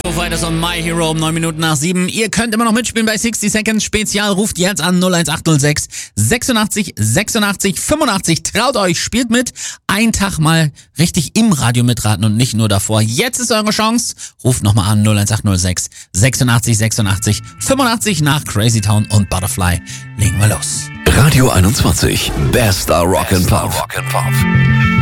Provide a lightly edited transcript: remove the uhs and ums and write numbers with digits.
Foo Fighters und My Hero um 9 Minuten nach 7. Ihr könnt immer noch mitspielen bei 60 Seconds Spezial. Ruft jetzt an 01806 86 86 85. Traut euch, spielt mit. Einen Tag mal richtig im Radio mitraten und nicht nur davor. Jetzt ist eure Chance. Ruft nochmal an 01806 86 86 85 nach Crazy Town und Butterfly. Legen wir los. Radio 21, bester Rock and Pop.